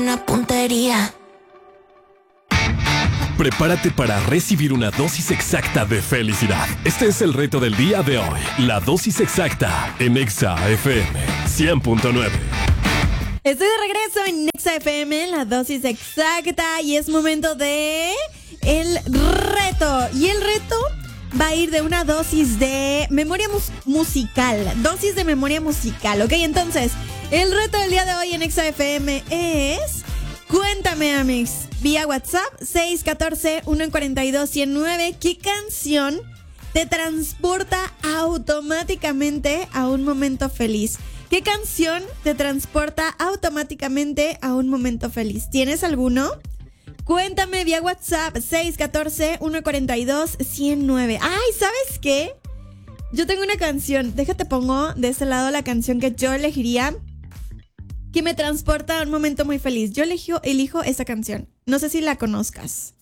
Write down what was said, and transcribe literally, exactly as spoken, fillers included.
Una puntería. Prepárate para recibir una dosis exacta de felicidad. Este es el reto del día de hoy. La dosis exacta en Exa F M cien punto nueve. Estoy de regreso en Exa F M, la dosis exacta, y es momento de el reto. Y el reto va a ir de una dosis de memoria mus- musical. Dosis de memoria musical, ¿ok? Entonces, el reto del día de hoy en Exa F M es... Cuéntame, Amix, vía WhatsApp seis uno cuatro, uno cuatro dos, uno cero nueve, ¿qué canción te transporta automáticamente a un momento feliz? ¿Qué canción te transporta automáticamente a un momento feliz? ¿Tienes alguno? Cuéntame vía WhatsApp seis uno cuatro, uno cuatro dos, uno cero nueve. Ay, ¿sabes qué? Yo tengo una canción, déjate pongo de este lado la canción que yo elegiría, que me transporta a un momento muy feliz. Yo elijo, elijo esa canción. No sé si la conozcas.